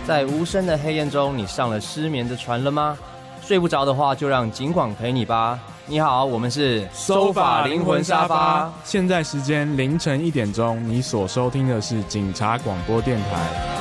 在无声的黑夜中，你上了失眠的船了吗？睡不着的话，就让警广陪你吧。你好，我们是收法灵魂沙发。现在时间凌晨1点钟，你所收听的是警察广播电台。